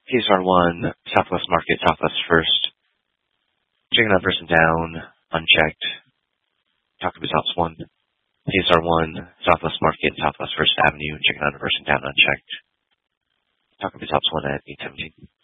PSR 1, Southwest Market, Southwest First. Chicken up versus down, unchecked. Taco Bell 1. PSR 1, Southwest Market, Southwest First Avenue, chicken up versus down, unchecked. Taco Bell 1 at 817.